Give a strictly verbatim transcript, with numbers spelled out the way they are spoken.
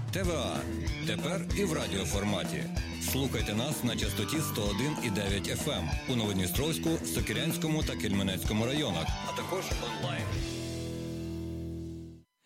ТВА. Тепер і в радіоформаті. Слухайте нас на частоті сто один і дев'ять еф ем у Новодністровську, Сокирянському та Кельменецькому районах, а також онлайн.